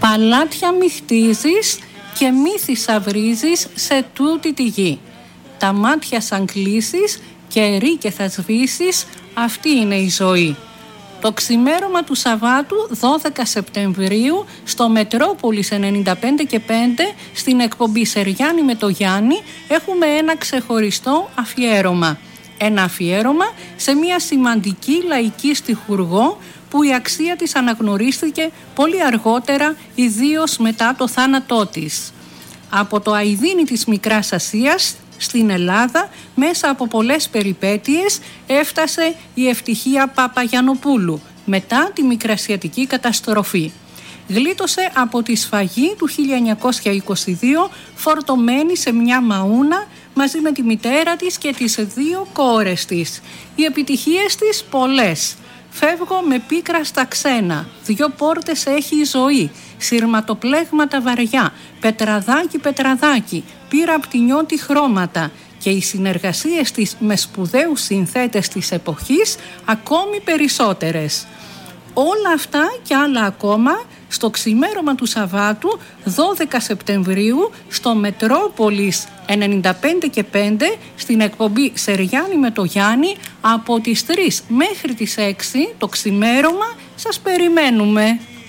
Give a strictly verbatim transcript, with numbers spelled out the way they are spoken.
παλάτια μη χτίζεις και μη θησαυρίζεις σε τούτη τη γη. Τα μάτια σαν κλείσεις και ρί και θα σβήσεις, αυτή είναι η ζωή. Το ξημέρωμα του Σαββάτου δώδεκα Σεπτεμβρίου στο Μετρόπολης ενενήντα πέντε και πέντε στην εκπομπή Σεριάννη με το Γιάννη έχουμε ένα ξεχωριστό αφιέρωμα. Ένα αφιέρωμα σε μια σημαντική λαϊκή στιχουργό που η αξία της αναγνωρίστηκε πολύ αργότερα, ιδίως μετά το θάνατό της. Από το αηδίνι της Μικράς Ασίας στην Ελλάδα, μέσα από πολλές περιπέτειες, έφτασε η Ευτυχία Παπαγιαννοπούλου μετά τη Μικρασιατική καταστροφή. Γλίτωσε από τη σφαγή του χίλια εννιακόσια είκοσι δύο φορτωμένη σε μια μαούνα μαζί με τη μητέρα της και τις δύο κόρες της. Οι επιτυχίες της πολλές. Φεύγω με πίκρα στα ξένα, δυο πόρτες έχει η ζωή, σειρματοπλέγματα βαριά, πετραδάκι πετραδάκι, πήρα απ' τη νιώτη χρώματα και οι συνεργασίες της με σπουδαίους συνθέτες της εποχής ακόμη περισσότερες. Όλα αυτά και άλλα ακόμα στο ξημέρωμα του Σαββάτου δώδεκα Σεπτεμβρίου στο Μετρόπολης ενενήντα πέντε και πέντε στην εκπομπή Σεριάννη με το Γιάννη από τις τρεις μέχρι τις έξι το ξημέρωμα σας περιμένουμε.